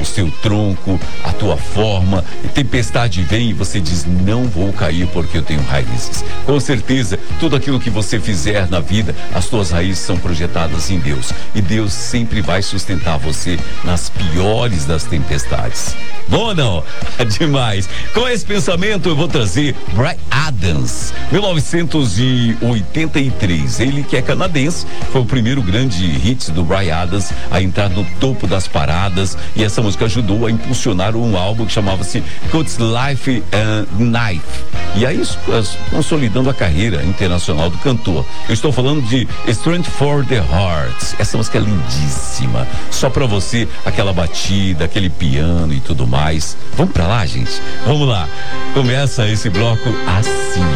seu tronco, a tua forma. E tempestade vem e você diz: não vou cair porque eu tenho raízes. Com certeza, tudo aquilo que você fizer na vida, as tuas raízes são projetadas em Deus. E Deus sempre vai sustentar você nas piores das tempestades. Bom, não? Demais. Com esse pensamento eu vou trazer Bryan Adams, 1983. Ele que é canadense, foi o primeiro grande hit do Bryan Adams a entrar no topo das paradas, e essa música ajudou a impulsionar um álbum que chamava-se Cuts Life and Knife. E aí consolidando a carreira internacional do cantor. Eu estou falando de Strength for the Heart. Essa música é lindíssima. Só pra você, aquela batida, aquele piano e tudo mais. Vamos pra lá, gente? Vamos lá. Começa esse bloco assim.